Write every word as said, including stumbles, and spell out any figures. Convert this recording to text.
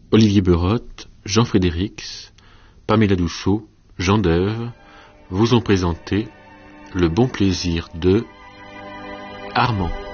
Olivier Berotte, Jean Frédérix, Pamela Douchot, Jean Deuve vous ont présenté Le bon plaisir de Armand.